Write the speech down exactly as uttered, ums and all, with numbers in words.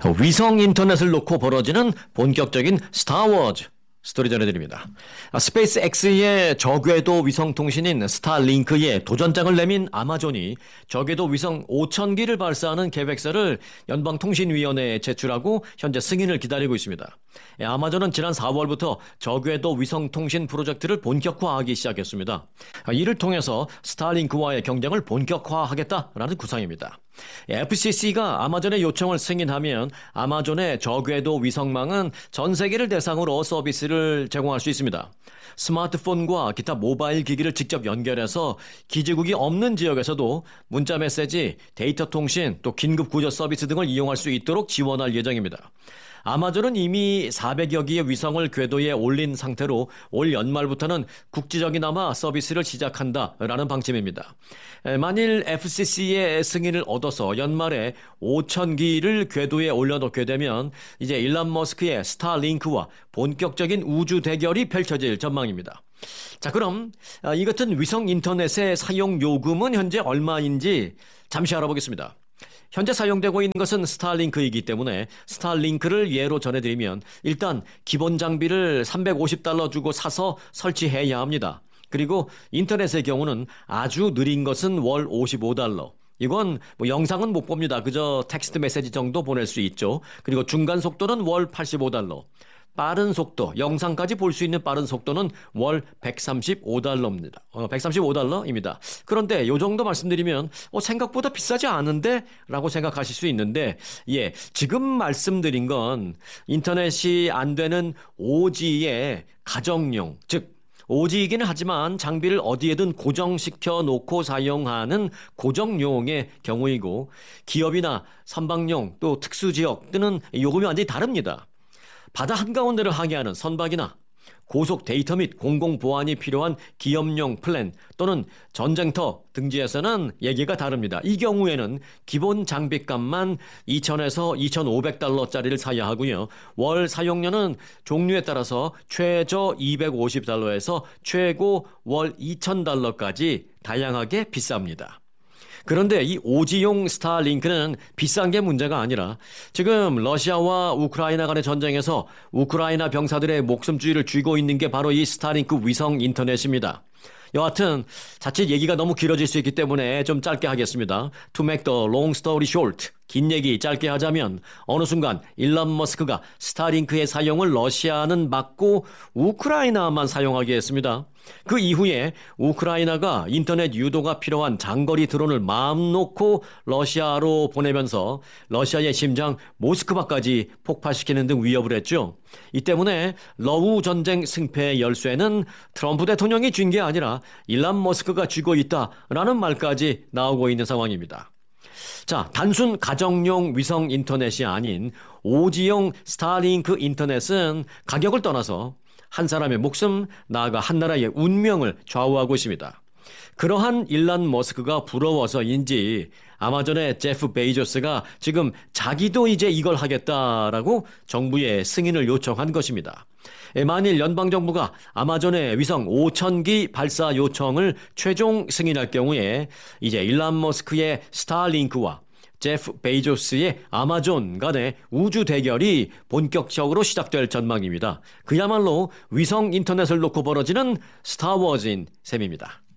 위성 인터넷을 놓고 벌어지는 본격적인 스타워즈 스토리 전해드립니다. 스페이스 X의 저궤도 위성 통신인 스타링크에 도전장을 내민 아마존이 저궤도 위성 오천 기를 발사하는 계획서를 연방통신위원회에 제출하고 현재 승인을 기다리고 있습니다. 아마존은 지난 사월부터 저궤도 위성 통신 프로젝트를 본격화하기 시작했습니다. 이를 통해서 스타링크와의 경쟁을 본격화하겠다라는 구상입니다. 에프씨씨가 아마존의 요청을 승인하면 아마존의 저궤도 위성망은 전 세계를 대상으로 서비스를 제공할 수 있습니다. 스마트폰과 기타 모바일 기기를 직접 연결해서 기지국이 없는 지역에서도 문자 메시지, 데이터 통신, 또 긴급 구조 서비스 등을 이용할 수 있도록 지원할 예정입니다. 아마존은 이미 사백여 기의 위성을 궤도에 올린 상태로 올 연말부터는 국지적이나마 서비스를 시작한다라는 방침입니다. 만일 에프씨씨의 승인을 얻어서 연말에 오천 기를 궤도에 올려놓게 되면 이제 일론 머스크의 스타링크와 본격적인 우주 대결이 펼쳐질 전망입니다. 자, 그럼 이 같은 위성 인터넷의 사용 요금은 현재 얼마인지 잠시 알아보겠습니다. 현재 사용되고 있는 것은 스타링크이기 때문에 스타링크를 예로 전해드리면 일단 기본 장비를 삼백오십 달러 주고 사서 설치해야 합니다. 그리고 인터넷의 경우는 아주 느린 것은 월 오십오 달러. 이건 뭐 영상은 못 봅니다. 그저 텍스트 메시지 정도 보낼 수 있죠. 그리고 중간 속도는 월 팔십오 달러. 빠른 속도, 영상까지 볼 수 있는 빠른 속도는 월 백삼십오 달러입니다. 어, 백삼십오 달러입니다. 그런데 이 정도 말씀드리면 어, 생각보다 비싸지 않은데? 라고 생각하실 수 있는데 예, 지금 말씀드린 건 인터넷이 안 되는 오지의 가정용, 즉 오지이기는 하지만 장비를 어디에든 고정시켜 놓고 사용하는 고정용의 경우이고 기업이나 선박용 또 특수지역 등은 요금이 완전히 다릅니다. 바다 한가운데를 항해하는 선박이나 고속 데이터 및 공공보안이 필요한 기업용 플랜 또는 전쟁터 등지에서는 얘기가 다릅니다. 이 경우에는 기본 장비값만 이천에서 이천오백 달러짜리를 사야 하고요. 월 사용료는 종류에 따라서 최저 이백오십 달러에서 최고 월 이천 달러까지 다양하게 비쌉니다. 그런데 이 오지용 스타링크는 비싼 게 문제가 아니라 지금 러시아와 우크라이나 간의 전쟁에서 우크라이나 병사들의 목숨줄을 쥐고 있는 게 바로 이 스타링크 위성 인터넷입니다. 여하튼 자칫 얘기가 너무 길어질 수 있기 때문에 좀 짧게 하겠습니다. To make the long story short, 긴 얘기 짧게 하자면 어느 순간 일론 머스크가 스타링크의 사용을 러시아는 막고 우크라이나만 사용하게 했습니다. 그 이후에 우크라이나가 인터넷 유도가 필요한 장거리 드론을 마음 놓고 러시아로 보내면서 러시아의 심장 모스크바까지 폭파시키는 등 위협을 했죠. 이 때문에 러우 전쟁 승패의 열쇠는 트럼프 대통령이 쥔 게 아니라 일론 머스크가 쥐고 있다라는 말까지 나오고 있는 상황입니다. 자, 단순 가정용 위성 인터넷이 아닌 오지용 스타링크 인터넷은 가격을 떠나서 한 사람의 목숨, 나아가 한 나라의 운명을 좌우하고 있습니다. 그러한 일론 머스크가 부러워서인지 아마존의 제프 베이조스가 지금 자기도 이제 이걸 하겠다라고 정부에 승인을 요청한 것입니다. 만일 연방정부가 아마존의 위성 오천 기 발사 요청을 최종 승인할 경우에 이제 일론 머스크의 스타링크와 제프 베이조스의 아마존 간의 우주 대결이 본격적으로 시작될 전망입니다. 그야말로 위성 인터넷을 놓고 벌어지는 스타워즈인 셈입니다.